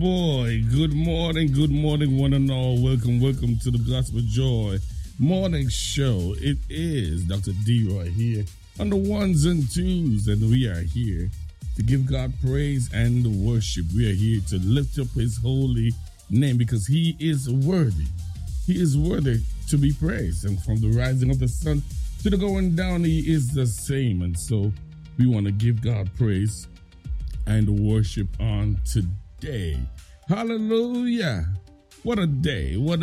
boy. Good morning, one and all. Welcome to the Gospel Joy Morning Show. It is Dr. D-Roy here on the ones and twos, and we are here to give God praise and worship. We are here to lift up His holy name because He is worthy. He is worthy to be praised, and from the rising of the sun to the going down, He is the same. And so we want to give God praise and worship on today. Hallelujah. What a day. We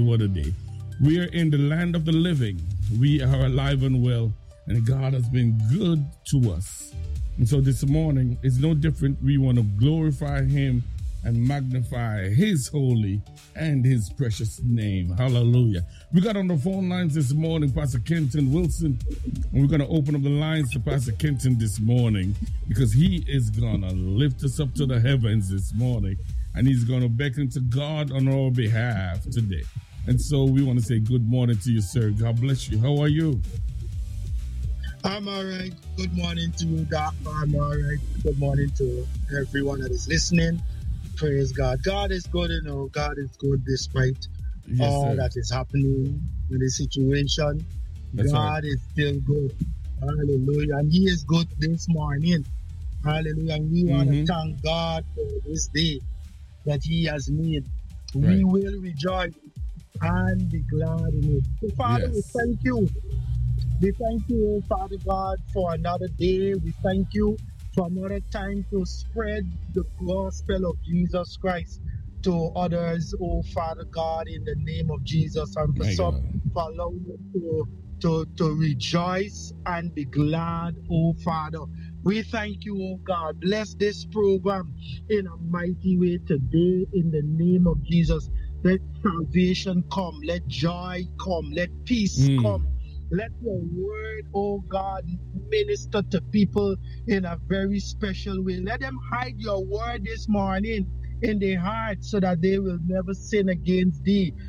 are in the land of the living. We are alive and well, and God has been good to us. And so this morning is no different. We want to glorify Him and magnify His holy and His precious name. Hallelujah. We got on the phone lines this morning Pastor Kenton Wilson, and we're going to open up the lines to Pastor Kenton this morning because he is going to lift us up to the heavens this morning, and he's going to beckon to God on our behalf today. And so we want to say good morning to you, sir. God bless you. How are you? I'm all right. Good morning to you, Doc. I'm all right. Good morning to everyone that is listening. Praise God. God is good, God is good despite all that is happening in the situation. That's God is still good. Hallelujah. And He is good this morning. Hallelujah. And we want to thank God for this day that He has made. Right. We will rejoice and be glad in it. So, Father, we thank you. We thank you, Father God, for another day. We thank you for another time to spread the gospel of Jesus Christ to others, oh Father God, in the name of Jesus, and for allowing us to rejoice and be glad, oh Father. We thank you, oh God. Bless this program in a mighty way today in the name of Jesus. Let salvation come, let joy come, let peace come. Let your word, oh God, minister to people in a very special way. Let them hide your word this morning in their hearts so that they will never sin against thee.